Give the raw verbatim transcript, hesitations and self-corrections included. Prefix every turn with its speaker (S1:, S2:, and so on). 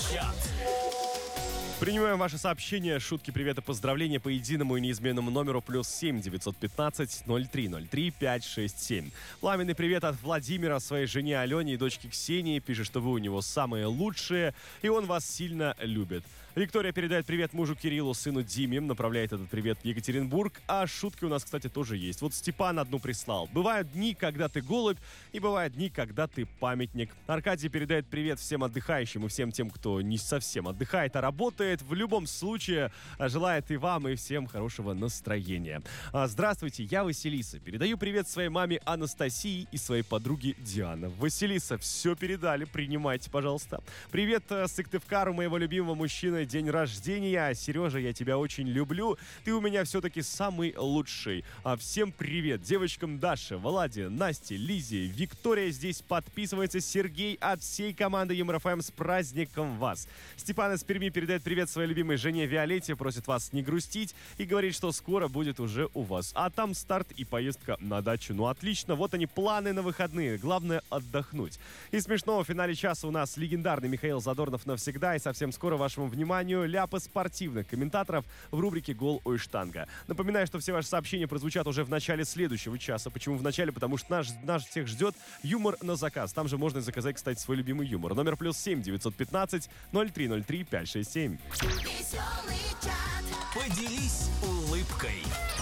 S1: Чат.
S2: Принимаем ваши сообщения, шутки, приветы, поздравления по единому и неизменному номеру плюс семь девятьсот пятнадцать ноль три ноль три пять шесть семь. Пламенный привет от Владимира своей жене Алене и дочке Ксении. Пишет, что вы у него самые лучшие, и он вас сильно любит. Виктория передает привет мужу Кириллу, сыну Диме, направляет этот привет в Екатеринбург. А шутки у нас, кстати, тоже есть. Вот Степан одну прислал. Бывают дни, когда ты голубь, и бывают дни, когда ты памятник. Аркадий передает привет всем отдыхающим и всем тем, кто не совсем отдыхает, а работает. В любом случае, желает и вам, и всем хорошего настроения. Здравствуйте, я Василиса. Передаю привет своей маме Анастасии и своей подруге Диане. Василиса, все передали, принимайте, пожалуйста. Привет Сыктывкару, моего любимого мужчины, день рождения. Сережа, я тебя очень люблю. Ты у меня все-таки самый лучший. Всем привет. Девочкам Даше, Владе, Насте, Лизе, Виктория здесь подписывается. Сергей от всей команды ЕмРФМ, с праздником вас. Степан из Перми передает привет своей любимой жене Виолетте, просит вас не грустить и говорит, что скоро будет уже у вас. А там старт и поездка на дачу. Ну отлично, вот они, планы на выходные. Главное отдохнуть. И смешного в финале часа у нас легендарный Михаил Задорнов навсегда. И совсем скоро вашему вниманию ляпы спортивных комментаторов в рубрике «Гол ой штанга». Напоминаю, что все ваши сообщения прозвучат уже в начале следующего часа. Почему в начале? Потому что наш, наш всех ждет юмор на заказ. Там же можно заказать, кстати, свой любимый юмор. Номер плюс семь девятьсот пятнадцать ноль три ноль три пять шесть семь.
S1: Поделись улыбкой.